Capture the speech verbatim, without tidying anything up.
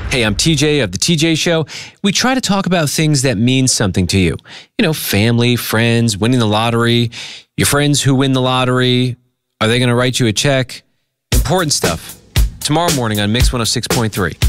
Hey, I'm T J of The T J Show. We try to talk about things that mean something to you. You know, family, friends, winning the lottery, your friends who win the lottery. Are they going to write you a check? Important stuff. Tomorrow morning on Mix one oh six point three.